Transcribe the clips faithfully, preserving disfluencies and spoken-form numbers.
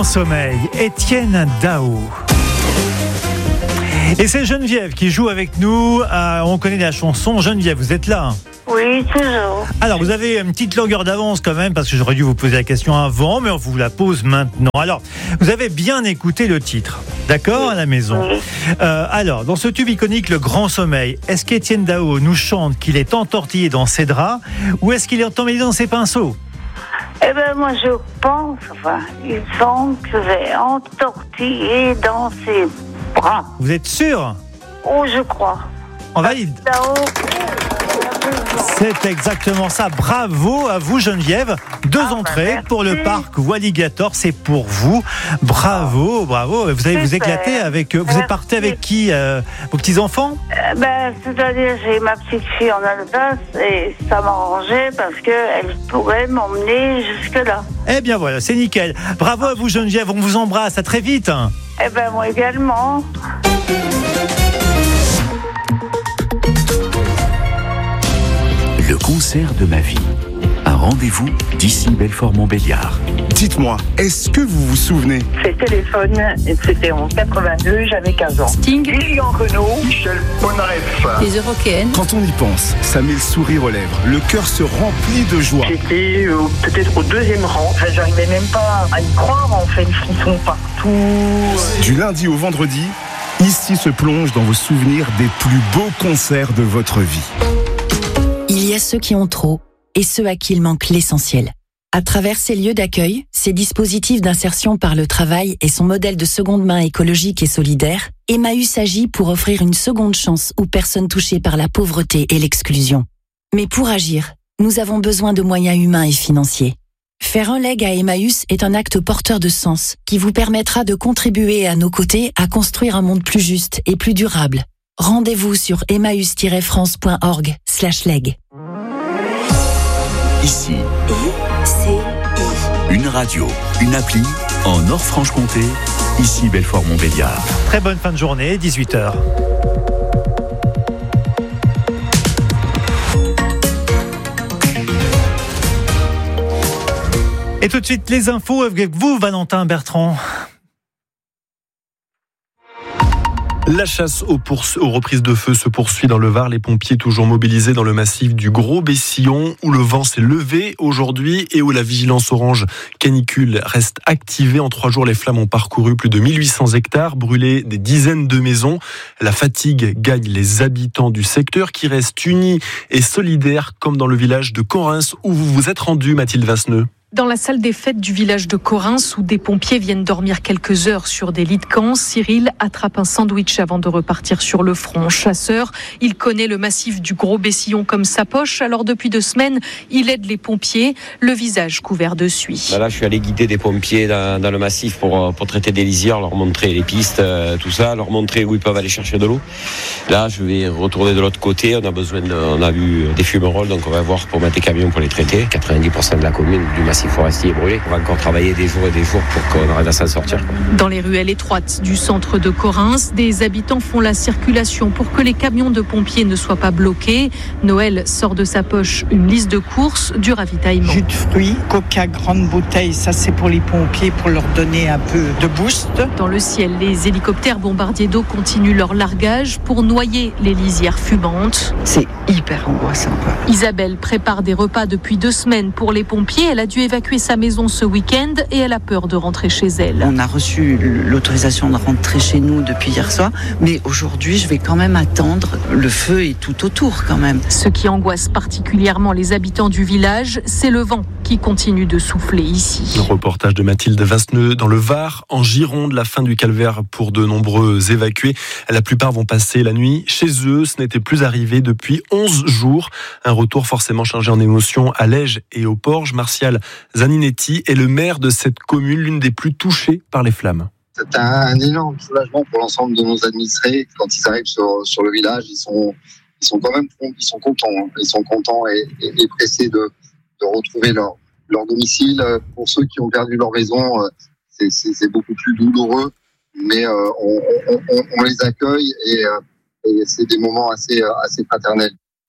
Grand Sommeil, Étienne Dao. Et c'est Geneviève qui joue avec nous. Euh, on connaît la chanson. Geneviève, vous êtes là? Oui, toujours. Alors, vous avez une petite longueur d'avance quand même, parce que j'aurais dû vous poser la question avant, mais on vous la pose maintenant. Alors, vous avez bien écouté le titre, d'accord, à la maison. Oui. Euh, alors, dans ce tube iconique, Le Grand Sommeil, est-ce qu'Étienne Dao nous chante qu'il est entortillé dans ses draps, ou est-ce qu'il est emmêlé dans ses pinceaux? Eh ben moi je pense, enfin, il semble que j'ai entortillé dans ses bras. Vous êtes sûr? Oh, je crois. On valide. Là-haut. C'est exactement ça. Bravo à vous, Geneviève. Deux Ah, entrées bah, pour le parc Walligator, c'est pour vous. Bravo, bravo. Vous allez vous Super. éclater avec. Vous êtes parti avec qui, euh, vos petits enfants? Euh, ben, c'est-à-dire, j'ai ma petite fille en Alsace et ça m'arrangeait parce qu'elle pourrait m'emmener jusque-là. Eh bien voilà, c'est nickel. Bravo à vous, Geneviève. On vous embrasse. À très vite. Eh ben moi également. Le concert de ma vie. Un rendez-vous d'ici Belfort-Montbéliard. Dites-moi, est-ce que vous vous souvenez? C'est Téléphone, et c'était en quatre-vingt-deux, j'avais quinze ans. Sting, Lilian Renaud, Michel Polnareff. les Européennes. Quand on y pense, ça met le sourire aux lèvres. Le cœur se remplit de joie. j'étais euh, peut-être au deuxième rang. Enfin, j'arrivais même pas à y croire, en fait, les frissons partout. Du lundi au vendredi, ici se plonge dans vos souvenirs des plus beaux concerts de votre vie. Il y a ceux qui ont trop et ceux à qui il manque l'essentiel. À travers ces lieux d'accueil, ces dispositifs d'insertion par le travail et son modèle de seconde main écologique et solidaire, Emmaüs agit pour offrir une seconde chance aux personnes touchées par la pauvreté et l'exclusion. Mais pour agir, nous avons besoin de moyens humains et financiers. Faire un leg à Emmaüs est un acte porteur de sens qui vous permettra de contribuer à nos côtés à construire un monde plus juste et plus durable. Rendez-vous sur emmaüs tiret france point org slash leg. Ici, I. une radio, une appli, en Nord-Franche-Comté, ici Belfort-Montbéliard. Très bonne fin de journée, dix-huit heures. Et tout de suite, les infos avec vous, Valentin Bertrand. La chasse aux, poursu- aux reprises de feu se poursuit dans le Var. Les pompiers toujours mobilisés dans le massif du Gros-Bessillon, où le vent s'est levé aujourd'hui et où la vigilance orange canicule reste activée. En trois jours, les flammes ont parcouru plus de mille huit cents hectares, brûlé des dizaines de maisons. La fatigue gagne les habitants du secteur qui restent unis et solidaires, comme dans le village de Correns où vous vous êtes rendu, Mathilde Vasseneux. Dans la salle des fêtes du village de Correns, où des pompiers viennent dormir quelques heures sur des lits de camp, Cyril attrape un sandwich avant de repartir sur le front. Chasseur, il connaît le massif du Gros-Bessillon comme sa poche. Alors depuis deux semaines, il aide les pompiers, le visage couvert de suie. Là, je suis allé guider des pompiers dans, dans le massif pour, pour traiter des lisières, leur montrer les pistes, euh, tout ça, leur montrer où ils peuvent aller chercher de l'eau. Là, je vais retourner de l'autre côté. On a besoin de, on a vu des fumerolles, donc on va voir pour mettre des camions pour les traiter. quatre-vingt-dix pour cent de la commune du massif forestier est brûlé. On va encore travailler des jours et des jours pour qu'on arrive à s'en sortir. Dans les ruelles étroites du centre de Correns, des habitants font la circulation pour que les camions de pompiers ne soient pas bloqués. Noël sort de sa poche une liste de courses, du ravitaillement. Jus de fruits, coca grande bouteille, ça c'est pour les pompiers pour leur donner un peu de boost. Dans le ciel, les hélicoptères bombardiers d'eau continuent leur largage pour noyer les lisières fumantes. C'est hyper angoissant, quoi. Isabelle prépare des repas depuis deux semaines pour les pompiers. Elle a dû évacuer sa maison ce week-end et elle a peur de rentrer chez elle. On a reçu l'autorisation de rentrer chez nous depuis hier soir, mais aujourd'hui je vais quand même attendre. Le feu est tout autour quand même. Ce qui angoisse particulièrement les habitants du village, c'est le vent qui continue de souffler ici. Le reportage de Mathilde Vasseneux dans le Var, en Gironde, la fin du calvaire pour de nombreux évacués. La plupart vont passer la nuit chez eux. Ce n'était plus arrivé depuis onze jours. Un retour forcément chargé en émotions à Lège et au Porge. Martial Zaninetti est le maire de cette commune, l'une des plus touchées par les flammes. C'est un, un énorme soulagement pour l'ensemble de nos administrés. Quand ils arrivent sur, sur le village, ils sont, ils sont quand même ils sont contents. Ils sont contents et, et, et pressés de, de retrouver leur, leur domicile. Pour ceux qui ont perdu leur maison, c'est, c'est, c'est beaucoup plus douloureux, mais euh, on, on, on, on les accueille et, et c'est des moments assez, assez fraternels.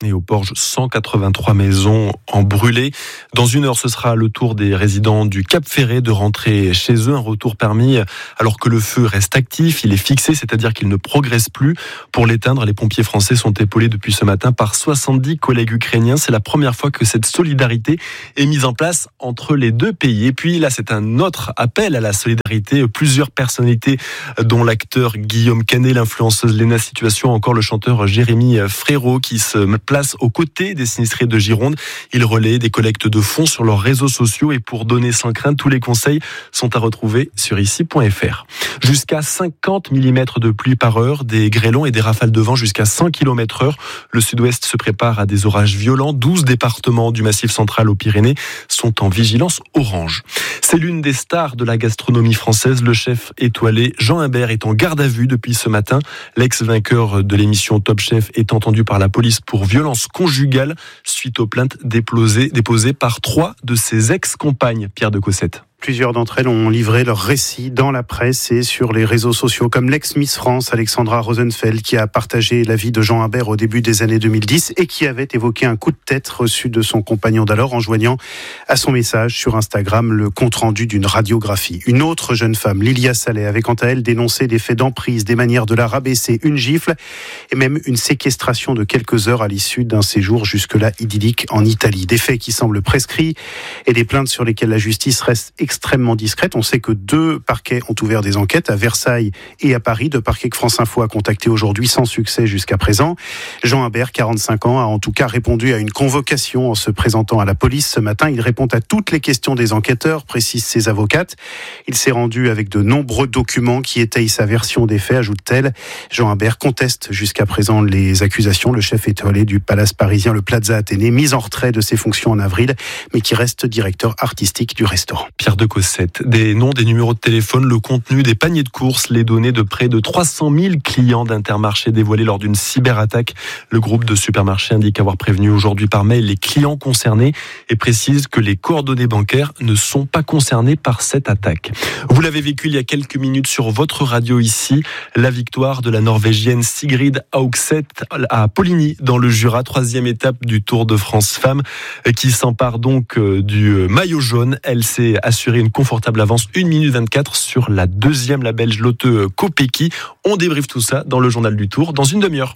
Et au Porge, cent quatre-vingt-trois maisons en brûlé. Dans une heure, ce sera le tour des résidents du Cap Ferret de rentrer chez eux. Un retour permis alors que le feu reste actif. Il est fixé, c'est-à-dire qu'il ne progresse plus. Pour l'éteindre, les pompiers français sont épaulés depuis ce matin par soixante-dix collègues ukrainiens. C'est la première fois que cette solidarité est mise en place entre les deux pays. Et puis là, c'est un autre appel à la solidarité. Plusieurs personnalités, dont l'acteur Guillaume Canet, l'influenceuse Léna Situation, encore le chanteur Jérémy Frérot, qui se place aux côtés des sinistrés de Gironde. Il relaie des collectes de fonds sur leurs réseaux sociaux et pour donner sans crainte, tous les conseils sont à retrouver sur ici point f r. Jusqu'à cinquante millimètres de pluie par heure, des grêlons et des rafales de vent jusqu'à cent kilomètres heure. Le sud-ouest se prépare à des orages violents. douze départements du Massif central aux Pyrénées sont en vigilance orange. C'est l'une des stars de la gastronomie française. Le chef étoilé Jean Imbert est en garde à vue depuis ce matin. L'ex-vainqueur de l'émission Top Chef est entendu par la police pour violence conjugale suite aux plaintes déposées, déposées par trois de ses ex-compagnes. Pierre de Cossette. Plusieurs d'entre elles ont livré leur récit dans la presse et sur les réseaux sociaux, comme l'ex-Miss France Alexandra Rosenfeld, qui a partagé la vie de Jean Imbert au début des années deux mille dix et qui avait évoqué un coup de tête reçu de son compagnon d'alors en joignant à son message sur Instagram le compte-rendu d'une radiographie. Une autre jeune femme, Lilia Saleh, avait quant à elle dénoncé des faits d'emprise, des manières de la rabaisser, une gifle et même une séquestration de quelques heures à l'issue d'un séjour jusque-là idyllique en Italie. Des faits qui semblent prescrits et des plaintes sur lesquelles la justice reste extrêmement discrète. On sait que deux parquets ont ouvert des enquêtes à Versailles et à Paris, deux parquets que France Info a contactés aujourd'hui sans succès jusqu'à présent. Jean Imbert, quarante-cinq ans, a en tout cas répondu à une convocation en se présentant à la police ce matin. Il répond à toutes les questions des enquêteurs, précisent ses avocates. Il s'est rendu avec de nombreux documents qui étayent sa version des faits, ajoute-t-elle. Jean Imbert conteste jusqu'à présent les accusations. Le chef étoilé du palace parisien, le Plaza Athénée, mis en retrait de ses fonctions en avril, mais qui reste directeur artistique du restaurant. Pierre de Cossette. Des noms, des numéros de téléphone, le contenu des paniers de courses, les données de près de trois cent mille clients d'Intermarché dévoilées lors d'une cyberattaque. Le groupe de supermarchés indique avoir prévenu aujourd'hui par mail les clients concernés et précise que les coordonnées bancaires ne sont pas concernées par cette attaque. Vous l'avez vécu il y a quelques minutes sur votre radio ici, la victoire de la Norvégienne Sigrid Haugseth à Poligny dans le Jura, troisième étape du Tour de France Femmes, qui s'empare donc du maillot jaune. Elle s'est assurée une confortable avance, une minute vingt-quatre sur la deuxième, la Belge Lotte Kopecky. On débriefe tout ça dans le journal du Tour dans une demi-heure.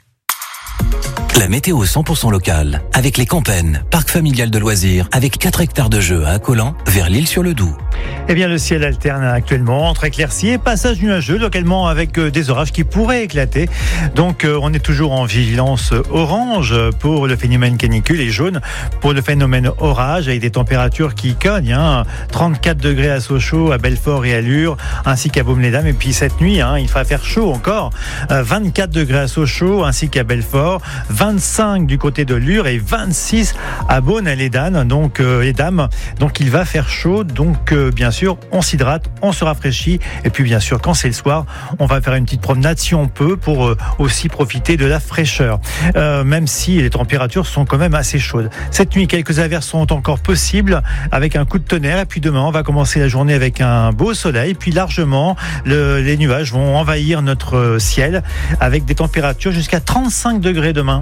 La météo cent pour cent locale avec les Campennes, parc familial de loisirs avec quatre hectares de jeux à Accolant vers l'Île-sur-le-Doubs. Eh bien, le ciel alterne actuellement entre éclaircies et passage nuageux, localement avec des orages qui pourraient éclater. Donc, on est toujours en vigilance orange pour le phénomène canicule et jaune pour le phénomène orage, avec des températures qui cognent. Hein. trente-quatre degrés à Sochaux, à Belfort et à Lure, ainsi qu'à Baume-les-Dames. Et puis cette nuit, hein, il va faire chaud encore. vingt-quatre degrés à Sochaux, ainsi qu'à Belfort. vingt-cinq du côté de Lure et vingt-six à Beaune-les-Dames. Donc, euh, les dames. Donc, il va faire chaud. Donc, euh, bien sûr, on s'hydrate, on se rafraîchit. Et puis, bien sûr, quand c'est le soir, on va faire une petite promenade si on peut pour euh, aussi profiter de la fraîcheur. Euh, même si les températures sont quand même assez chaudes. Cette nuit, quelques averses sont encore possibles avec un coup de tonnerre. Et puis demain, on va commencer la journée avec un beau soleil. Puis largement, le, les nuages vont envahir notre ciel avec des températures jusqu'à trente-cinq degrés demain.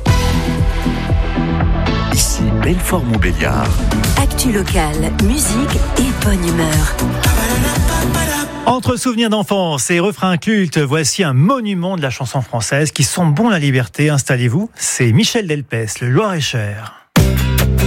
Ici Belfort-Montbéliard. Actu locale, musique et bonne humeur. Entre souvenirs d'enfance et refrains cultes, voici un monument de la chanson française qui sent bon la liberté. Installez-vous, c'est Michel Delpech, le Loir-et-Cher.